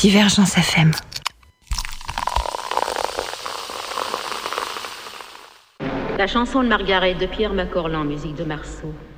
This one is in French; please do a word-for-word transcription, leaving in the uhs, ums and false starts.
Divergence F M. La chanson de Margaret de Pierre Macorlan, musique de Marceau.